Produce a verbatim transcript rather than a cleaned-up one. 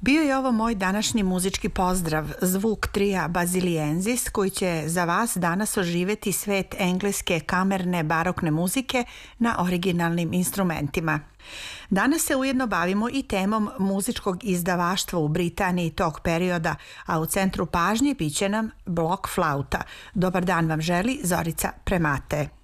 Bio je ovo moj današnji muzički pozdrav, zvuk trija Basiliensis, koji će za vas danas oživjeti svet engleske kamerne barokne muzike na originalnim instrumentima. Danas se ujedno bavimo i temom muzičkog izdavaštva u Britaniji tog perioda, a u centru pažnje bit će nam blok flauta. Dobar dan vam želi Zorica Premate.